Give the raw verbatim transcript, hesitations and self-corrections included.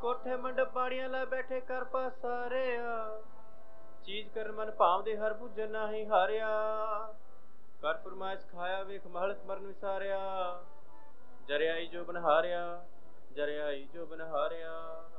ਕੋਠੇ ਮੰਡ ਪਾਣੀਆਂ ਲੈ ਬੈਠੇ ਕਰ ਪਸਾਰਿਆ। ਚੀਜ਼ ਕਰਨ ਮਨ ਭਾਵਦੇ ਹਰ ਬੁੱਝਣ ਨਾਹੀਂ ਹਾਰਿਆ। ਕਰ ਫਰਮਾਇਸ਼ ਖਾਇਆ ਵੇਖ ਮਹਲਤ ਮਰਨ ਵਿਸਾਰਿਆ। ਜਰਿਆਈ ਜੋ ਬਨਹਾਰਿਆ, ਜਰਿਆਈ ਜੋ ਬਨਹਾਰਿਆ।